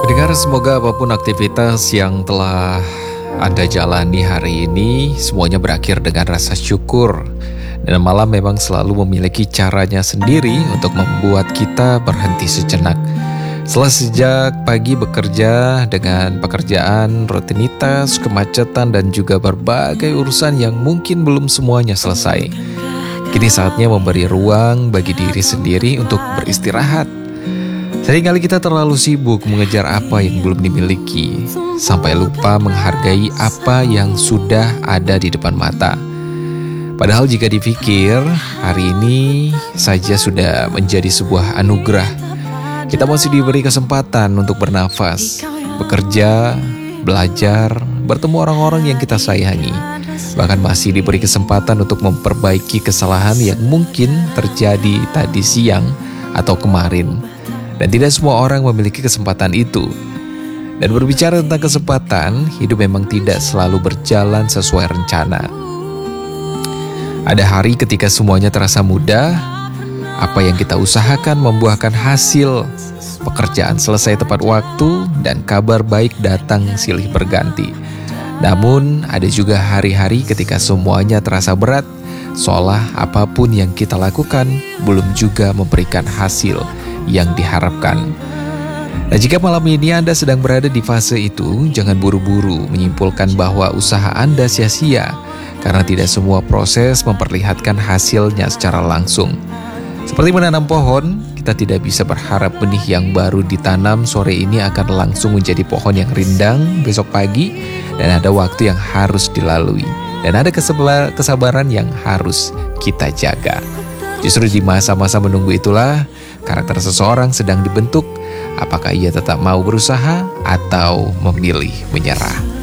Pendengar, semoga apapun aktivitas yang telah Anda jalani hari ini, semuanya berakhir dengan rasa syukur. Dan malam memang selalu memiliki caranya sendiri untuk membuat kita berhenti sejenak. Setelah sejak pagi bekerja dengan pekerjaan, rutinitas, kemacetan, dan juga berbagai urusan yang mungkin belum semuanya selesai. Kini saatnya memberi ruang bagi diri sendiri untuk beristirahat. Seringkali kita terlalu sibuk mengejar apa yang belum dimiliki, sampai lupa menghargai apa yang sudah ada di depan mata. Padahal jika dipikir, hari ini saja sudah menjadi sebuah anugerah. Kita masih diberi kesempatan untuk bernafas, bekerja, belajar, bertemu orang-orang yang kita sayangi. Bahkan masih diberi kesempatan untuk memperbaiki kesalahan yang mungkin terjadi tadi siang atau kemarin. Dan tidak semua orang memiliki kesempatan itu. Dan berbicara tentang kesempatan, hidup memang tidak selalu berjalan sesuai rencana. Ada hari ketika semuanya terasa mudah, apa yang kita usahakan membuahkan hasil, pekerjaan selesai tepat waktu, dan kabar baik datang silih berganti. Namun ada juga hari-hari ketika semuanya terasa berat, seolah apapun yang kita lakukan belum juga memberikan hasil yang diharapkan. Nah, jika malam ini Anda sedang berada di fase itu, jangan buru-buru menyimpulkan bahwa usaha Anda sia-sia, karena tidak semua proses memperlihatkan hasilnya secara langsung. Seperti menanam pohon, kita tidak bisa berharap benih yang baru ditanam sore ini akan langsung menjadi pohon yang rindang besok pagi, dan ada waktu yang harus dilalui, dan ada kesabaran yang harus kita jaga. Justru di masa-masa menunggu itulah karakter seseorang sedang dibentuk, apakah ia tetap mau berusaha atau memilih menyerah.